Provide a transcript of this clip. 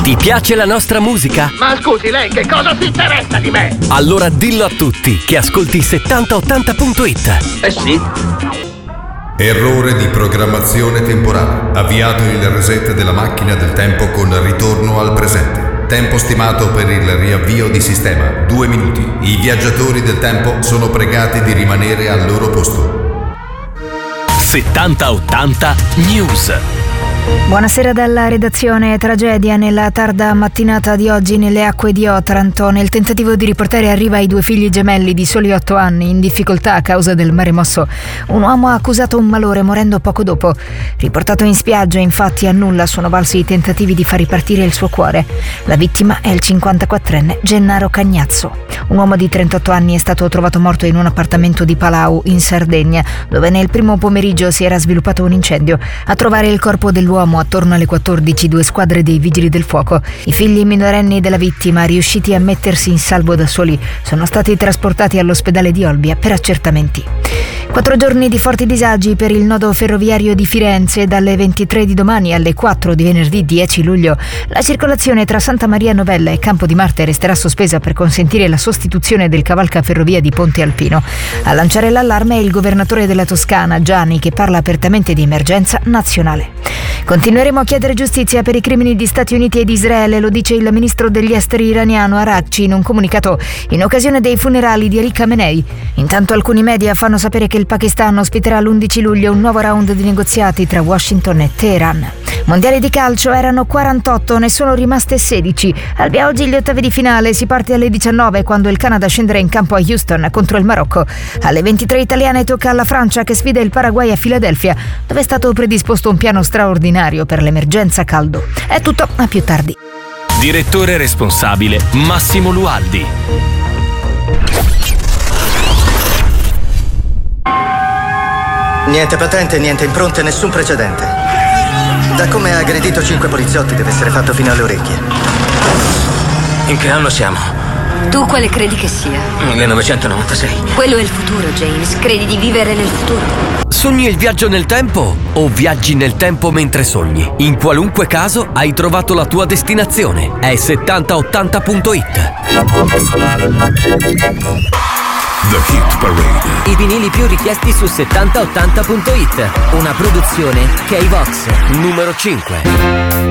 Ti piace la nostra musica? Ma scusi, lei che cosa si interessa di me? Allora dillo a tutti che ascolti 7080.it. Sì? Errore di programmazione temporale. Avviato il reset della macchina del tempo con ritorno al presente. Tempo stimato per il riavvio di sistema 2 minuti. I viaggiatori del tempo sono pregati di rimanere al loro posto. 7080 News. Buonasera dalla redazione. Tragedia nella tarda mattinata di oggi nelle acque di Otranto. Nel tentativo di riportare a riva i 2 figli gemelli di soli 8 anni in difficoltà a causa del mare mosso, un uomo ha accusato un malore morendo poco dopo. Riportato in spiaggia, infatti, a nulla sono valsi i tentativi di far ripartire il suo cuore. La vittima è il 54enne Gennaro Cagnazzo. Un uomo di 38 anni è stato trovato morto in un appartamento di Palau, in Sardegna, dove nel primo pomeriggio si era sviluppato un incendio. A trovare il corpo dell'uomo attorno alle 14 2 squadre dei vigili del fuoco. I figli minorenni della vittima, riusciti a mettersi in salvo da soli, sono stati trasportati all'ospedale di Olbia per accertamenti. 4 giorni di forti disagi per il nodo ferroviario di Firenze. Dalle 23 di domani alle 4 di venerdì 10 luglio la circolazione tra Santa Maria Novella e Campo di Marte resterà sospesa per consentire la sostituzione del cavalcaferrovia di Ponte Alpino. A lanciare l'allarme è il governatore della Toscana, Gianni, che parla apertamente di emergenza nazionale. Continueremo a chiedere giustizia per i crimini di Stati Uniti ed Israele, lo dice il ministro degli esteri iraniano Araghchi in un comunicato in occasione dei funerali di Ali Khamenei. Intanto alcuni media fanno sapere che il Pakistan ospiterà l'11 luglio un nuovo round di negoziati tra Washington e Teheran. Mondiali di calcio erano 48, ne sono rimaste 16. Al via oggi gli ottavi di finale, si parte alle 19 quando il Canada scenderà in campo a Houston contro il Marocco. Alle 23 italiane tocca alla Francia che sfida il Paraguay a Filadelfia, dove è stato predisposto un piano straordinario per l'emergenza caldo. È tutto, a più tardi. Direttore responsabile Massimo Lualdi. Niente patente, niente impronte, nessun precedente. Da come ha aggredito 5 poliziotti deve essere fatto fino alle orecchie. In che anno siamo? Tu quale credi che sia? 1996. Quello è il futuro, James. Credi di vivere nel futuro? Sogni il viaggio nel tempo o viaggi nel tempo mentre sogni? In qualunque caso hai trovato la tua destinazione. È 7080.it. The Hit Parade. I vinili più richiesti su 7080.it. Una produzione K-Vox. Numero 5.